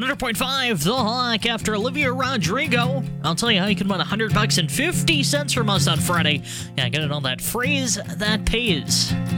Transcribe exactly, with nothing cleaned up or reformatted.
hundred point five, The Hawk, after Olivia Rodrigo. I'll tell you how you can win one hundred bucks and fifty cents from us on Friday. Yeah, get it on that phrase that pays.